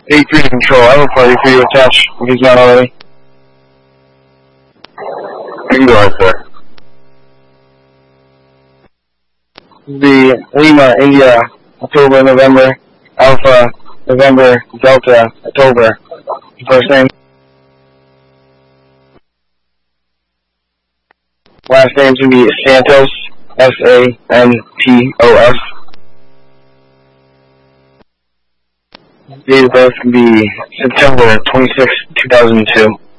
A3 to control. I have a party for you attached, if he's not already. You can go ahead, sir. The Lima, India, October, November, Alpha, November, Delta, October. First name. Last name's going to be Santos, S-A-N-T-O-S. Date of birth can be September 26, 2002.